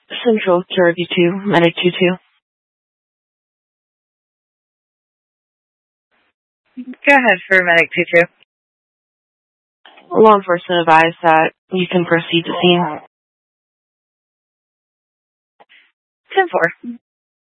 Central Jersey 2, Medic 22. Go ahead for Medic 22. Law enforcement advised that you can proceed to scene. 10-4.